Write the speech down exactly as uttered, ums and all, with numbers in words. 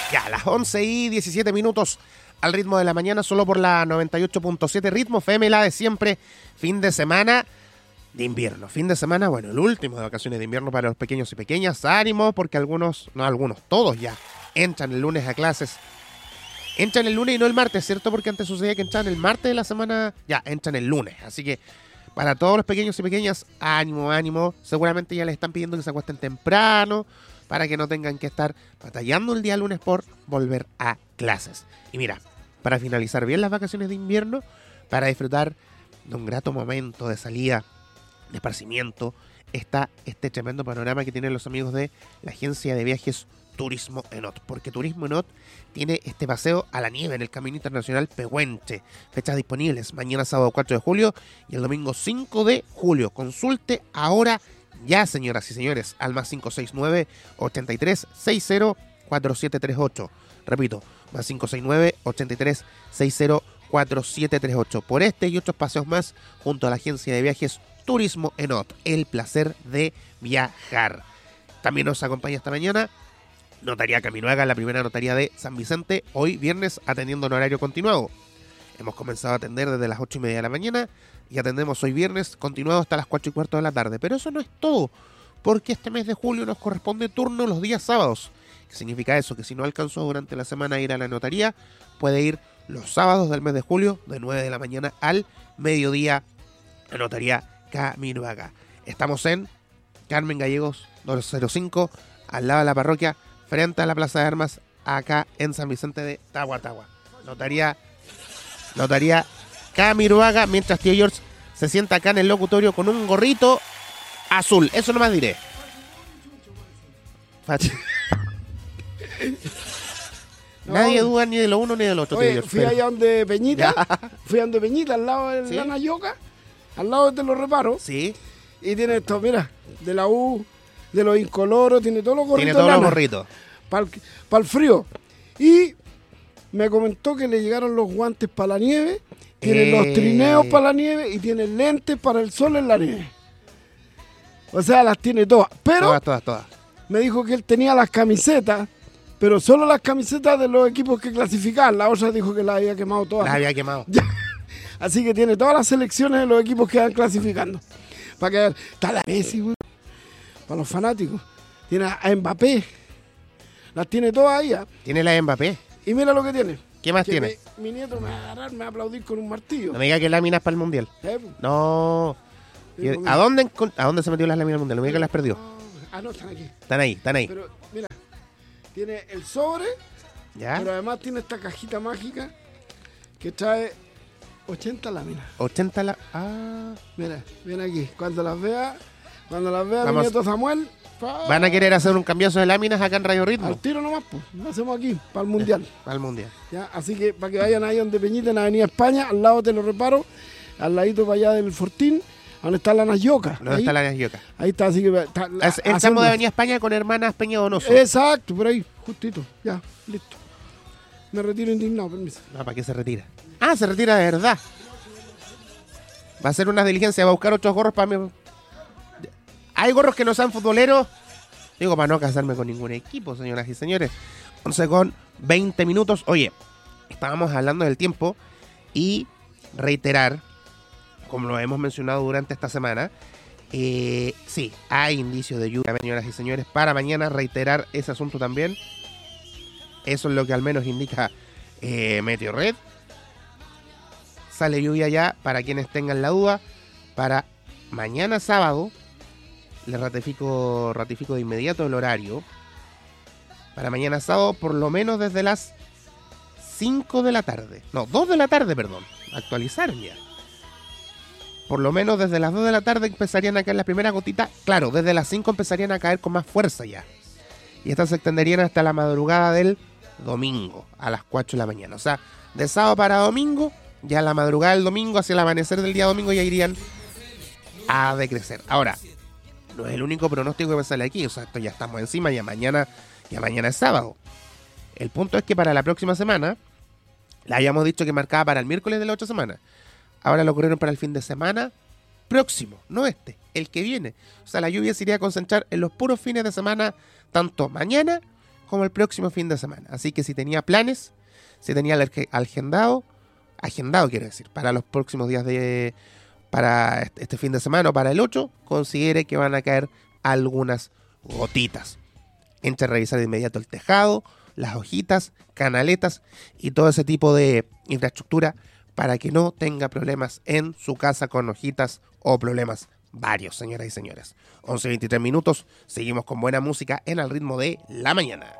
Ya, a las once y diecisiete minutos al ritmo de la mañana, solo por la noventa y ocho punto siete Ritmo F M, la de siempre, fin de semana de invierno. Fin de semana, bueno, el último de vacaciones de invierno para los pequeños y pequeñas. Ánimo, porque algunos, no algunos, todos ya entran el lunes a clases. Entran el lunes y no el martes, ¿cierto? Porque antes sucedía que entran el martes de la semana, ya, entran el lunes. Así que para todos los pequeños y pequeñas, ánimo, ánimo. Seguramente ya les están pidiendo que se acuesten temprano para que no tengan que estar batallando el día lunes por volver a clases. Y mira, para finalizar bien las vacaciones de invierno, para disfrutar de un grato momento de salida, de esparcimiento, está este tremendo panorama que tienen los amigos de la agencia de viajes Turismo Enot, porque Turismo Enot tiene este paseo a la nieve en el Camino Internacional Pehuenche. Fechas disponibles mañana sábado cuatro de julio y el domingo cinco de julio. Consulte ahora ya, señoras y señores, al más cinco seis nueve, ochenta y tres sesenta, cuarenta y siete treinta y ocho. Repito, más cinco seis nueve, ochenta y tres sesenta, cuarenta y siete treinta y ocho. Por este y otros paseos más, junto a la agencia de viajes Turismo Enot, el placer de viajar. También nos acompaña esta mañana Notaría Caminuaga, la primera notaría de San Vicente, hoy viernes atendiendo en horario continuado. Hemos comenzado a atender desde las ocho y media de la mañana y atendemos hoy viernes continuado hasta las cuatro y cuarto de la tarde. Pero eso no es todo, porque este mes de julio nos corresponde turno los días sábados. ¿Qué significa eso? Que si no alcanzó durante la semana a ir a la notaría, puede ir los sábados del mes de julio de nueve de la mañana al mediodía a Notaría Caminuaga. Estamos en Carmen Gallegos doscientos cinco, al lado de la parroquia, frente a la Plaza de Armas, acá en San Vicente de Tahuatahua. Notaría, notaría Caminuaga, mientras tío George se sienta acá en el locutorio con un gorrito azul. Eso nomás diré. No, nadie duda ni de lo uno ni de lo otro. Oye, tío George, fui pero... allá donde Peñita, ya. fui a donde Peñita, al lado de ¿Sí? la Nayoca, al lado de los reparos. Sí. Y tiene esto, mira, de la U, de los incoloros, tiene todos los gorritos. Tiene todos los gorritos. Para el frío. Y me comentó que le llegaron los guantes para la nieve, tiene eh... los trineos para la nieve y tiene lentes para el sol en la nieve. O sea, las tiene todas. Pero todas, todas, todas. Me dijo que él tenía las camisetas, pero solo las camisetas de los equipos que clasificaban. La otra dijo que las había quemado todas. Las había quemado. Así que tiene todas las selecciones de los equipos que van clasificando. Para que está la Messi, güey. Para los fanáticos. Tiene a Mbappé. Las tiene todas ahí. ¿eh? Tiene la de Mbappé. Y mira lo que tiene. ¿Qué más que tiene? Me, mi nieto me va a agarrar, me va a aplaudir con un martillo. No me diga que láminas para el mundial. ¿Eh? No. Sí, ¿A dónde, ¿A dónde se metió las láminas del mundial? No me diga que las perdió. Ah, no, están aquí. Están ahí, están ahí. Pero mira, tiene el sobre. ¿Ya? Pero además tiene esta cajita mágica que trae ochenta láminas. ochenta láminas. Ah. Mira, ven aquí. Cuando las vea, cuando las vea Vamos. mi nieto Samuel. Pa, ¿Van a querer hacer un cambiazo de láminas acá en Radio Ritmo? Al tiro nomás, pues. Lo hacemos aquí, para el mundial. Para el mundial. ¿Ya? Así que para que vayan ahí donde Peñita, en Avenida España, al lado te lo reparo, al ladito para allá del Fortín, donde está la Nayoca. ¿Dónde ahí, está la Nayoca? Ahí está, así que está, Es, el haciendo... tramo de Avenida España con Hermanas Peña Donoso. Exacto, por ahí, justito. Ya, listo. Me retiro indignado, permiso. No, ¿para qué se retira? Ah, se retira de verdad. Va a hacer una diligencia, va a buscar otros gorros para mí. Hay gorros que no sean futboleros. Digo, para no casarme con ningún equipo, señoras y señores. once con veinte minutos. Oye, estábamos hablando del tiempo y reiterar, como lo hemos mencionado durante esta semana, eh, sí, hay indicios de lluvia, señoras y señores. Para mañana reiterar ese asunto también. Eso es lo que al menos indica eh, Meteorred. Sale lluvia ya, para quienes tengan la duda, para mañana sábado. Les ratifico, ratifico de inmediato el horario. Para mañana sábado, por lo menos desde las cinco de la tarde. No, dos de la tarde, perdón. Actualizaron ya. Por lo menos desde las dos de la tarde empezarían a caer las primeras gotitas. Claro, desde las cinco empezarían a caer con más fuerza ya. Y estas se extenderían hasta la madrugada del domingo, a las cuatro de la mañana. O sea, de sábado para domingo, ya la madrugada del domingo, hacia el amanecer del día domingo, ya irían a decrecer. Ahora, no es el único pronóstico que me sale aquí. O sea, esto ya estamos encima, ya mañana, ya mañana es sábado. El punto es que para la próxima semana, la habíamos dicho que marcaba para el miércoles de la otra semana. Ahora lo corrieron para el fin de semana próximo, no este, el que viene. O sea, la lluvia se iría a concentrar en los puros fines de semana, tanto mañana como el próximo fin de semana. Así que si tenía planes, si tenía el agendado, agendado quiero decir, para los próximos días de, para este fin de semana o para el ocho, considere que van a caer algunas gotitas. Entre a revisar de inmediato el tejado, las hojitas, canaletas y todo ese tipo de infraestructura para que no tenga problemas en su casa con hojitas o problemas varios, señoras y señores. once veintitrés minutos, seguimos con buena música en Al Ritmo de la Mañana.